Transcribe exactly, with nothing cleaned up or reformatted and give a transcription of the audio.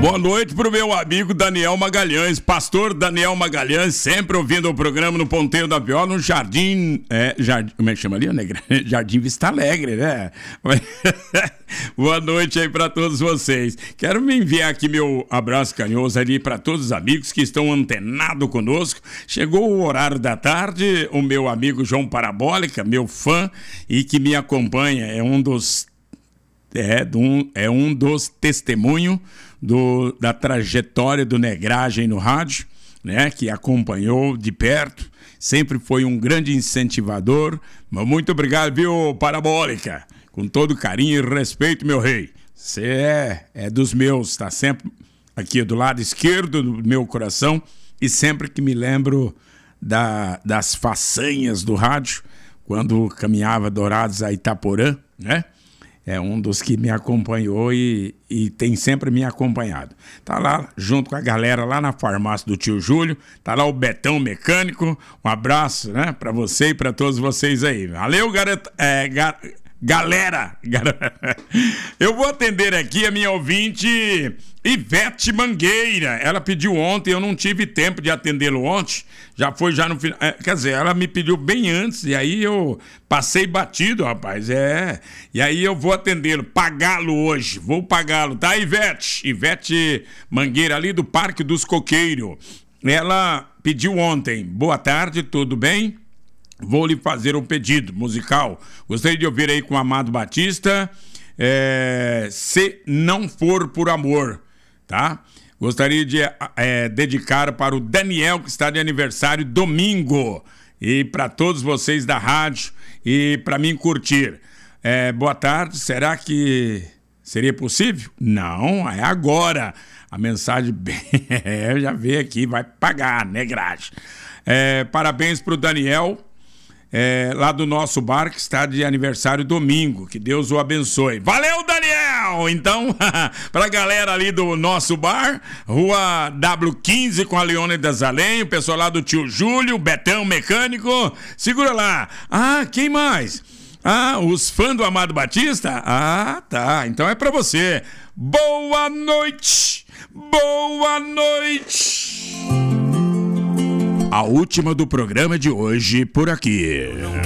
Boa noite pro meu amigo Daniel Magalhães, pastor Daniel Magalhães, sempre ouvindo o programa no Ponteiro da Viola, no Jardim, é, jardim, como é que chama ali, Negra? Jardim Vista Alegre, né? Boa noite aí pra todos vocês. Quero me enviar aqui meu abraço carinhoso ali pra todos os amigos que estão antenados conosco. Chegou o horário da tarde, o meu amigo João Parabólica, meu fã e que me acompanha, é um dos É, um, é um dos testemunhos do, da trajetória do Negragem no rádio, né, que acompanhou de perto, sempre foi um grande incentivador. Mas muito obrigado, viu, Parabólica? Com todo carinho e respeito, meu rei. Você é, é dos meus, está sempre aqui do lado esquerdo do meu coração e sempre que me lembro da, das façanhas do rádio, quando caminhava Dourados a Itaporã, né? É um dos que me acompanhou e, e tem sempre me acompanhado. Tá lá junto com a galera lá na farmácia do tio Júlio. Tá lá o Betão Mecânico. Um abraço, né, pra você e pra todos vocês aí. Valeu, garota, é, gar, galera. Eu vou atender aqui a minha ouvinte Ivete Mangueira. Ela pediu ontem, eu não tive tempo de atendê-lo ontem. Já foi já no final. É, quer dizer, ela me pediu bem antes e aí eu passei batido, rapaz. É. E aí eu vou atendê-lo, pagá-lo hoje. Vou pagá-lo, tá, Ivete? Ivete Mangueira, ali do Parque dos Coqueiros. Ela pediu ontem. Boa tarde, tudo bem? Vou lhe fazer um pedido musical. Gostaria de ouvir aí com o Amado Batista. É, Se Não For Por Amor, tá? Gostaria de é, dedicar para o Daniel, que está de aniversário domingo, e para todos vocês da rádio e para mim curtir. É, boa tarde, será que seria possível? Não, é agora. A mensagem bem, é, já veio aqui, vai pagar, Negragem. É, parabéns para o Daniel. É, lá do nosso bar, que está de aniversário domingo. Que Deus o abençoe. Valeu, Daniel! Então, pra galera ali do nosso bar, Rua W quinze com a Leônidas Além, o pessoal lá do tio Júlio, Betão Mecânico, segura lá. Ah, quem mais? Ah, os fãs do Amado Batista? Ah, tá, então é pra você. Boa noite! Boa noite! A última do programa de hoje por aqui.